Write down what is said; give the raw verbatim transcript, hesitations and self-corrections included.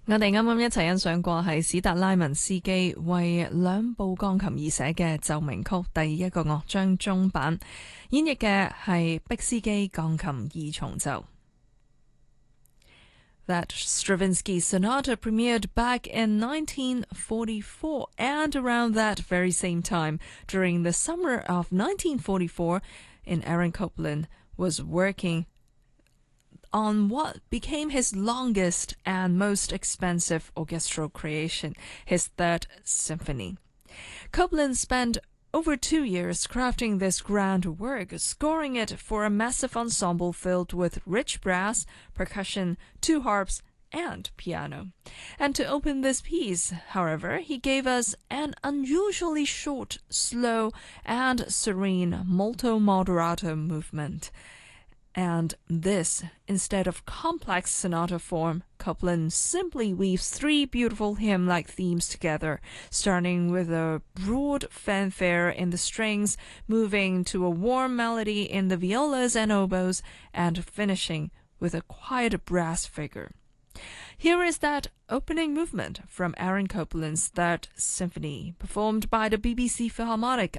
我哋啱啱一齊欣賞過係史特拉文斯基為兩部鋼琴而寫嘅奏鳴曲第一個樂章中版，演繹嘅係畢斯基鋼琴二重奏。That Stravinsky sonata premiered back in nineteen forty-four, and around that very same time, during the summer of nineteen forty-four, in Aaron Copland was working on what became his longest and most expensive orchestral creation, his Third Symphony. Copland spent over two years crafting this grand work, scoring it for a massive ensemble filled with rich brass, percussion, two harps, and piano. And to open this piece, however, he gave us an unusually short, slow, and serene molto moderato movement. And this, instead of complex sonata form, Copland simply weaves three beautiful hymn-like themes together, starting with a broad fanfare in the strings, moving to a warm melody in the violas and oboes, and finishing with a quiet brass figure. Here is that opening movement from Aaron Copland's Third Symphony, performed by the B B C Philharmonic